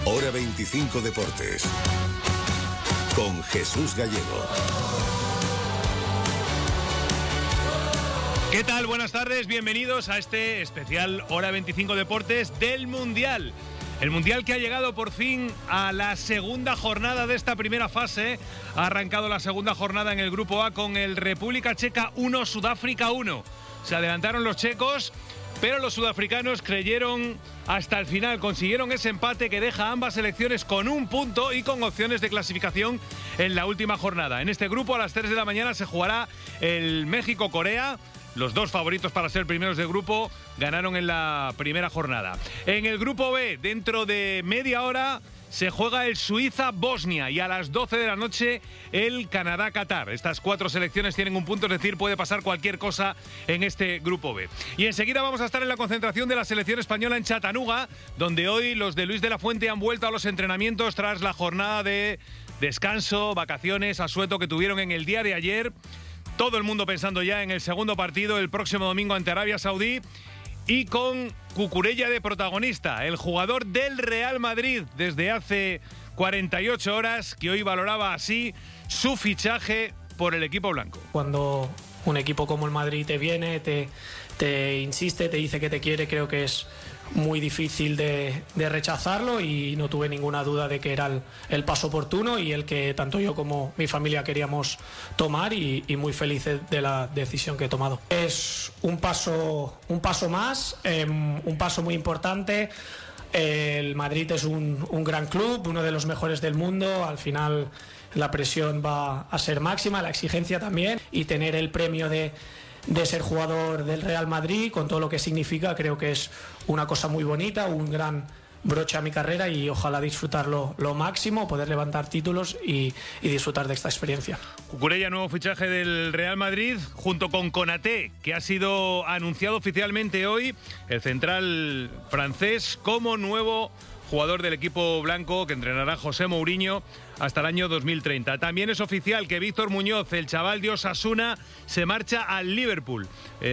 Hora 25 Deportes. Con Jesús Gallego. ¿Qué tal? Buenas tardes, bienvenidos a este especial Hora 25 Deportes del Mundial. El Mundial que ha llegado por fin a la segunda jornada de esta primera fase. Ha arrancado la segunda jornada en el Grupo A con el República Checa 1, Sudáfrica 1. Se adelantaron los checos, pero los sudafricanos creyeron hasta el final. Consiguieron ese empate que deja a ambas selecciones con un punto y con opciones de clasificación en la última jornada. En este grupo a las 3 de la mañana se jugará el México-Corea. Los dos favoritos para ser primeros de grupo ganaron en la primera jornada. En el grupo B, dentro de media hora, se juega el Suiza-Bosnia y a las 12 de la noche el Canadá-Qatar. Estas cuatro selecciones tienen un punto, es decir, puede pasar cualquier cosa en este grupo B. Y enseguida vamos a estar en la concentración de la selección española en Chattanooga, donde hoy los de Luis de la Fuente han vuelto a los entrenamientos tras la jornada de descanso, vacaciones, asueto que tuvieron en el día de ayer. Todo el mundo pensando ya en el segundo partido el próximo domingo ante Arabia Saudí y con Cucurella de protagonista, el jugador del Real Madrid desde hace 48 horas, que hoy valoraba así su fichaje por el equipo blanco. Cuando un equipo como el Madrid te viene, te insiste, te dice que te quiere, creo que es muy difícil de rechazarlo y no tuve ninguna duda de que era el paso oportuno y el que tanto yo como mi familia queríamos tomar y muy felices de la decisión que he tomado. Es un paso más, un paso muy importante. El Madrid es un gran club, uno de los mejores del mundo. Al final la presión va a ser máxima, la exigencia también, y tener el premio de ser jugador del Real Madrid, con todo lo que significa, creo que es una cosa muy bonita, un gran broche a mi carrera y ojalá disfrutarlo lo máximo, poder levantar títulos y disfrutar de esta experiencia. Cucurella, nuevo fichaje del Real Madrid, junto con Konaté, que ha sido anunciado oficialmente hoy, el central francés, como nuevo jugador del equipo blanco que entrenará José Mourinho hasta el año 2030. También es oficial que Víctor Muñoz, el chaval de Osasuna, se marcha al Liverpool.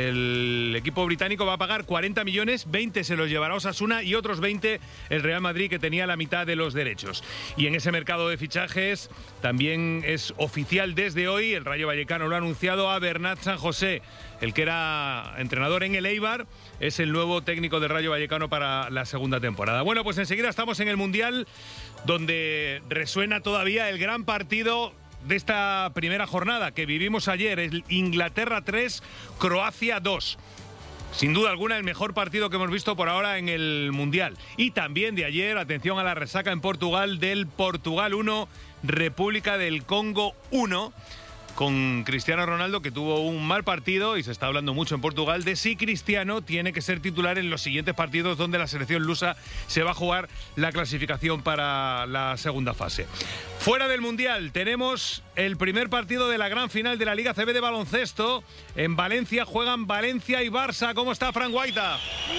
El equipo británico va a pagar 40 millones, 20 se los llevará Osasuna y otros 20 el Real Madrid, que tenía la mitad de los derechos. Y en ese mercado de fichajes también es oficial desde hoy, el Rayo Vallecano lo ha anunciado, a Bernat San José, el que era entrenador en el Eibar, es el nuevo técnico del Rayo Vallecano para la segunda temporada. Bueno, pues enseguida estamos en el Mundial, donde resuena todavía el gran partido de esta primera jornada que vivimos ayer, el Inglaterra 3, Croacia 2. Sin duda alguna el mejor partido que hemos visto por ahora en el Mundial. Y también de ayer, atención a la resaca en Portugal, del Portugal 1, República del Congo 1, con Cristiano Ronaldo, que tuvo un mal partido, y se está hablando mucho en Portugal de si Cristiano tiene que ser titular en los siguientes partidos donde la selección lusa se va a jugar la clasificación para la segunda fase. Fuera del Mundial tenemos el primer partido de la gran final de la Liga CB de baloncesto. En Valencia juegan Valencia y Barça. ¿Cómo está Fran Guaita?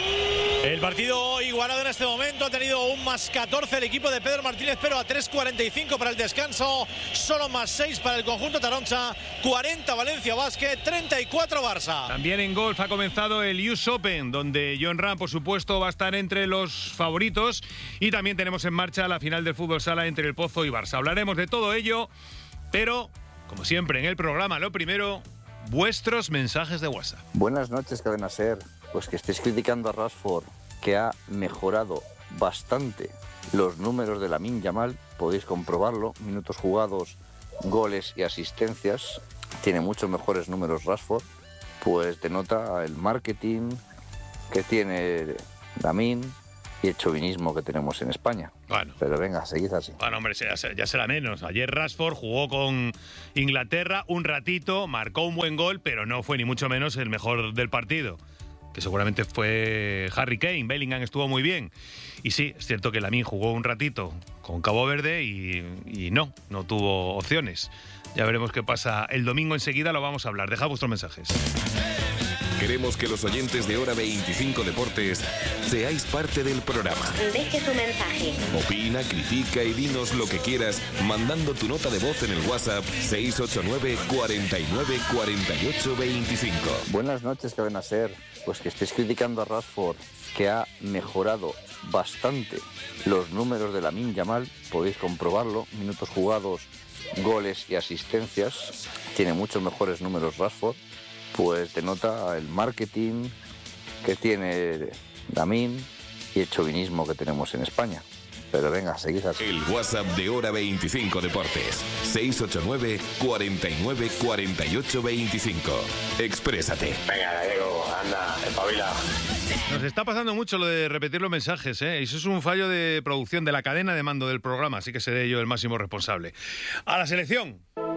El partido igualado en este momento, ha tenido un +14 el equipo de Pedro Martínez, pero a 3:45 para el descanso, solo +6 para el conjunto taroncha, 40 Valencia Basket, 34 Barça. También en golf ha comenzado el US Open, donde Jon Rahm, por supuesto, va a estar entre los favoritos, y también tenemos en marcha la final del fútbol sala entre el Pozo y Barça. Hablaremos de todo ello, pero, como siempre en el programa, lo primero, vuestros mensajes de WhatsApp. Buenas noches, Cadena Ser. Pues que estéis criticando a Rashford, que ha mejorado bastante los números de Lamine Yamal, podéis comprobarlo, minutos jugados, goles y asistencias, tiene muchos mejores números Rashford, pues denota el marketing que tiene Lamine y el chauvinismo que tenemos en España. Bueno. Pero venga, seguid así. Bueno, hombre, ya será menos. Ayer Rashford jugó con Inglaterra un ratito, marcó un buen gol, pero no fue ni mucho menos el mejor del partido, que seguramente fue Harry Kane. Bellingham estuvo muy bien. Y sí, es cierto que Lamine jugó un ratito con Cabo Verde y no tuvo opciones. Ya veremos qué pasa el domingo, enseguida lo vamos a hablar. Dejad vuestros mensajes. Queremos que los oyentes de Hora 25 Deportes seáis parte del programa. Deje su mensaje. Opina, critica y dinos lo que quieras mandando tu nota de voz en el WhatsApp 689 49 48 25. Buenas noches, ¿qué van a ser? Pues que estéis criticando a Rashford, que ha mejorado bastante los números de Lamine Yamal, podéis comprobarlo, minutos jugados, goles y asistencias, tiene muchos mejores números Rashford, pues denota el marketing que tiene Lamine y el chauvinismo que tenemos en España. Pero venga, seguid así. El WhatsApp de Hora 25 Deportes 689 49 48 25. Exprésate. Venga, Gallego, anda, espabila. Nos está pasando mucho lo de repetir los mensajes, ¿eh? Eso es un fallo de producción de la cadena de mando del programa, así que seré yo el máximo responsable. A la selección.